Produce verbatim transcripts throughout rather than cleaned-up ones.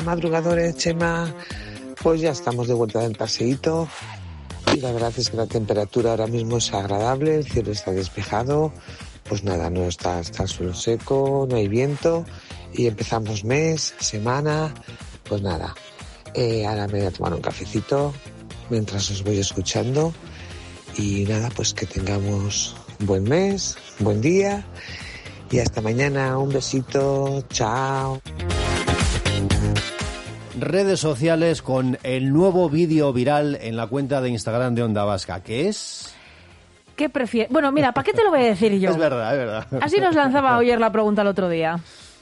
Madrugadores, Chema, pues ya estamos de vuelta del paseíto y la verdad es que la temperatura ahora mismo es agradable, el cielo está despejado, pues nada, no está, está el suelo seco, no hay viento y empezamos mes, semana, pues nada, eh, ahora me voy a tomar un cafecito mientras os voy escuchando y nada, pues que tengamos buen mes, buen día y hasta mañana, un besito, chao. Redes sociales con el nuevo vídeo viral en la cuenta de Instagram de Onda Vasca, ¿qué es? ¿Qué prefieres? Bueno, mira, ¿para qué te lo voy a decir yo? Es verdad, es verdad. Así nos lanzaba ayer la pregunta el otro día.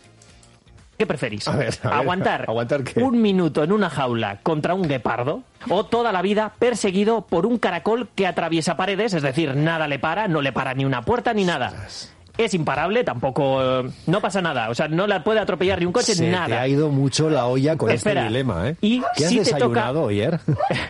¿Qué preferís? A ver, a ver, ¿Aguantar, ¿aguantar qué? un minuto en una jaula contra un guepardo o toda la vida perseguido por un caracol que atraviesa paredes? Es decir, nada le para, no le para ni una puerta ni nada. Es imparable, tampoco... Eh, no pasa nada, o sea, no la puede atropellar ni un coche, Se nada. te ha ido mucho la olla con Espera, este dilema, ¿eh? ¿y ¿Qué has si te desayunado toca- ayer?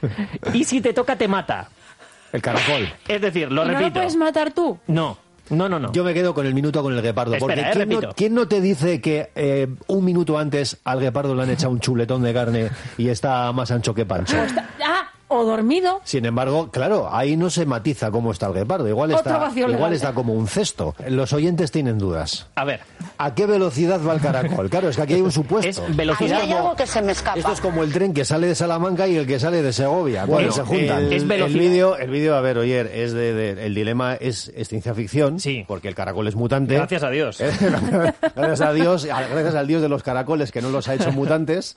Y si te toca, te mata. El caracol. Es decir, lo ¿Y no repito. lo puedes matar tú? No, no, no, no. Yo me quedo con el minuto con el guepardo. Espera, porque eh, ¿quién, no, repito. quién no te dice que eh, un minuto antes al guepardo le han echado un chuletón de carne y está más ancho que pancho? O está- ah, o dormido. Sin embargo, claro, ahí no se matiza cómo está el guepardo. Igual Otra está, vacío igual legal. está como un cesto. Los oyentes tienen dudas. A ver, ¿A qué velocidad va el caracol? Claro, es que aquí hay un supuesto. es velocidad... Hay algo que se me escapa. Esto es como el tren que sale de Salamanca y el que sale de Segovia. Bueno, Es- se juntan. el- es el velocidad. vídeo, el vídeo, a ver, oyer, es de, de- el dilema es, es ciencia ficción, Sí. porque el caracol es mutante. Gracias a Dios. Gracias a Dios, gracias al Dios de los caracoles que no los ha hecho mutantes.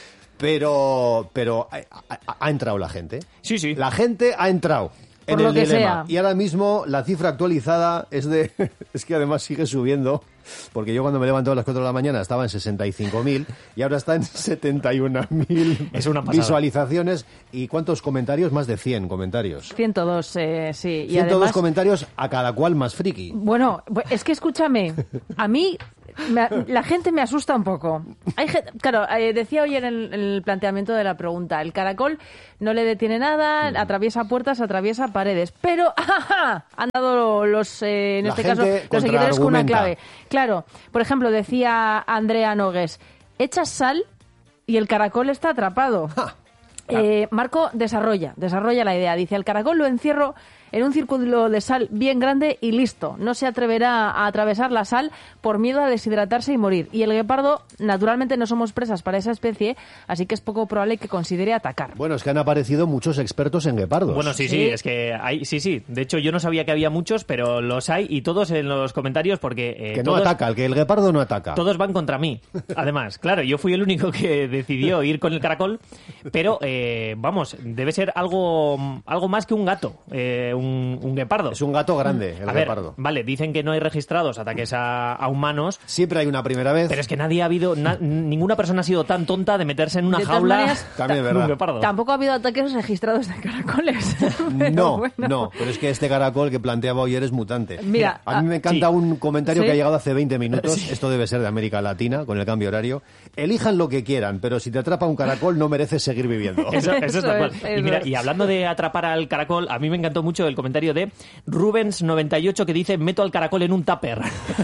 Pero, pero ha, ha- ha entrado la gente. Sí, sí. La gente ha entrado en Por lo el que dilema. sea. Y ahora mismo la cifra actualizada es de... Es que además sigue subiendo. Porque yo cuando me levanto a las cuatro de la mañana estaba en sesenta y cinco mil y ahora está en setenta y un mil Es una pasada. visualizaciones. ¿Y cuántos comentarios? Más de cien comentarios. ciento dos, eh, sí. Y ciento dos además, comentarios, a cada cual más friki. bueno, es que escúchame, a mí me- la gente me asusta un poco. Hay gen- claro, eh, decía hoy en el, en el planteamiento de la pregunta, el caracol no le detiene nada, Mm. atraviesa puertas, atraviesa paredes, pero ¡ajá! Han dado los, eh, en La este caso, gente los seguidores con una contraargumenta. clave. Claro, por ejemplo, decía Andrea Nogues, echas sal y el caracol está atrapado. Eh, Marco desarrolla, desarrolla la idea. Dice, el caracol lo encierro en un círculo de sal bien grande y listo. No se atreverá a atravesar la sal por miedo a deshidratarse y morir. Y el guepardo, naturalmente no somos presas para esa especie, así que es poco probable que considere atacar. Bueno, es que han aparecido muchos expertos en guepardos. Bueno, sí, sí, Sí. es que hay, sí, sí. De hecho, yo no sabía que había muchos, pero los hay y todos en los comentarios porque eh, que no todos, ataca, el que el guepardo no ataca. todos van contra mí. Además, claro, yo fui el único que decidió ir con el caracol, pero eh, vamos, debe ser algo, algo más que un gato, eh, un, un guepardo. Es un gato grande, el A ver, guepardo. vale, dicen que no hay registrados ataques a, a humanos, Siempre hay una primera vez. pero es que nadie ha habido, na- ninguna persona ha sido tan tonta de meterse en una De todas jaula maneras, También es con un verdad. guepardo. Tampoco ha habido ataques registrados de caracoles. Pero No, bueno. no, pero es que este caracol que planteaba ayer es mutante. Mira, a mí me encanta sí. un comentario ¿Sí? que ha llegado hace veinte minutos. Esto debe ser de América Latina, con el cambio horario. Elijan lo que quieran, pero si te atrapa un caracol no mereces seguir viviendo. Eso, eso es Eso tal cual. es, eso Y mira, es. y hablando de atrapar al caracol, a mí me encantó mucho el comentario de Rubens noventa y ocho que dice, meto al caracol en un tupper.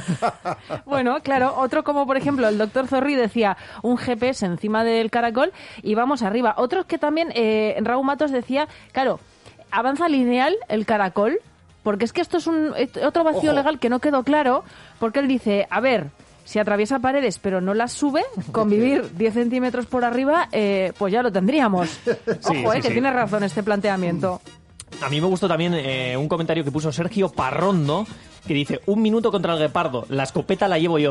Bueno, claro, otro como por ejemplo el doctor Zorri decía un G P S encima del caracol y vamos arriba. Otros que también, eh, Raúl Matos decía, claro, avanza lineal el caracol, porque es que esto es un et- otro vacío Ojo. legal que no quedó claro, porque él dice, a ver, si atraviesa paredes pero no las sube, con vivir diez centímetros por arriba, eh, pues ya lo tendríamos. Ojo, sí, eh, que sí. tiene razón este planteamiento. A mí me gustó también eh, un comentario que puso Sergio Parrondo, que dice, un minuto contra el guepardo, la escopeta la llevo yo.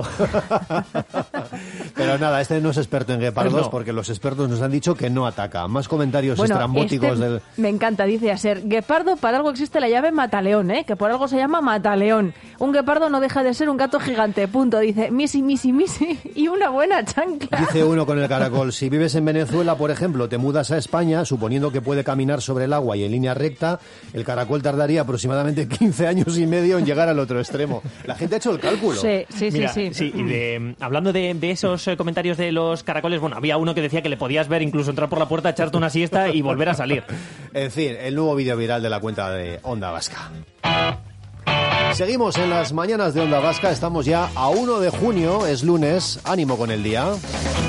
Pero nada, este no es experto en guepardos Pues no. porque los expertos nos han dicho que no ataca. Más comentarios Bueno, estrambóticos este del... me encanta, dice Aser, guepardo, para algo existe la llave mataleón, ¿eh? Que por algo se llama mataleón. Un guepardo no deja de ser un gato gigante, punto. Dice, misi, misi, misi, y una buena chancla. Dice uno con el caracol, si vives en Venezuela, por ejemplo, te mudas a España, suponiendo que puede caminar sobre el agua y en línea recta, el caracol tardaría aproximadamente quince años y medio en llegar al otro extremo. La gente ha hecho el cálculo. Sí, sí, Mira, sí, sí. y de, hablando de, de esos eh, comentarios de los caracoles, bueno, había uno que decía que le podías ver incluso entrar por la puerta, echarte una siesta y volver a salir. En fin, el nuevo vídeo viral de la cuenta de Onda Vasca. Seguimos en las mañanas de Onda Vasca, estamos ya a uno de junio, es lunes, ánimo con el día.